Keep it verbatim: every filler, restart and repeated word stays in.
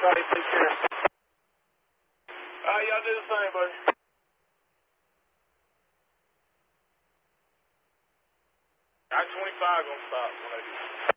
Everybody take care. All right, y'all do the same, buddy. I twenty-five gonna stop when I do.